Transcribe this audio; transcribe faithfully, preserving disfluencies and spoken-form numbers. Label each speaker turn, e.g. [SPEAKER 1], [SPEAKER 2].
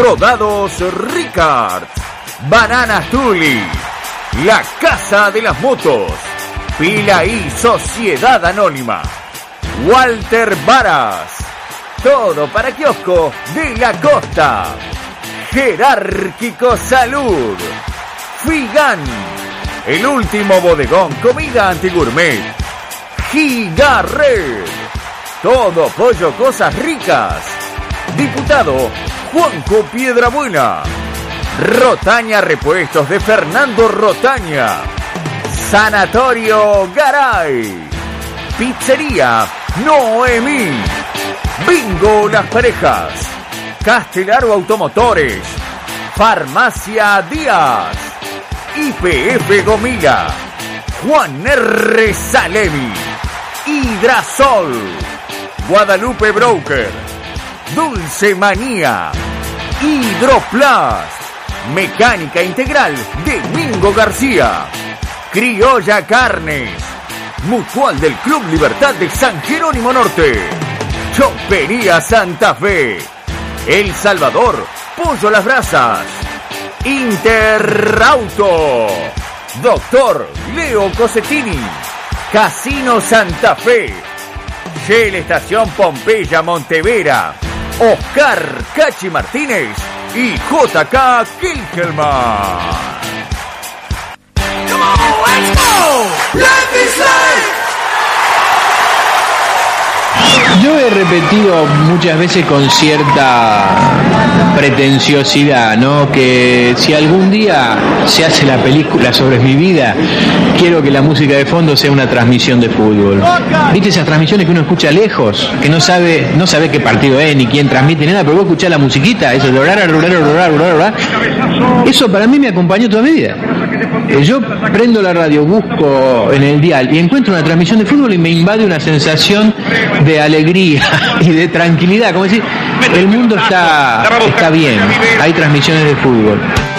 [SPEAKER 1] Rodados Ricard, Bananas Tuli, La Casa de las Motos, Pila y Sociedad Anónima, Walter Varas, todo para kiosco de la costa, Jerárquico Salud, Figan, el último bodegón comida antigourmet, Gigarred, todo pollo cosas ricas, Diputado Juanjo Piedrabuena, Rotaña Repuestos de Fernando Rotaña, Sanatorio Garay, Pizzería Noemí, Bingo Las Parejas, Castelaro Automotores, Farmacia Díaz, I P F Gomila, Juan R. Salemi, Hidrasol, Guadalupe Broker, Dulce Manía, Hidroplast, Mecánica Integral de Mingo García, Criolla Carnes, Mutual del Club Libertad de San Jerónimo Norte, Chopería Santa Fe, El Salvador, Pollo a las Brasas, Interauto, Doctor Leo Cosettini, Casino Santa Fe, Shell Estación Pompeya Montevera, Oscar Cachi Martínez y J K Kilkelman.
[SPEAKER 2] Come on, let's go! Let this life!
[SPEAKER 3] Yo he repetido muchas veces con cierta pretenciosidad, ¿no? Que si algún día se hace la película sobre mi vida, quiero que la música de fondo sea una transmisión de fútbol. ¿Viste esas transmisiones que uno escucha lejos? Que no sabe, no sabe qué partido es, ni quién transmite, ni nada, pero vos escuchás la musiquita, eso, eso para mí me acompañó toda mi vida. Yo prendo la radio, busco en el dial y encuentro una transmisión de fútbol y me invade una sensación de alegría y de tranquilidad, como decir, el mundo está, está bien, hay transmisiones de fútbol.